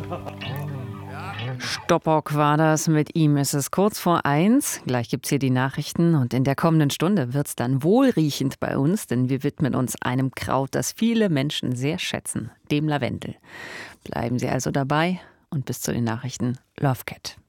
Stoppock war das, mit ihm ist es kurz vor 1. Gleich gibt's hier die Nachrichten und in der kommenden Stunde wird's dann wohlriechend bei uns, denn wir widmen uns einem Kraut, das viele Menschen sehr schätzen, dem Lavendel. Bleiben Sie also dabei und bis zu den Nachrichten. Love Cat.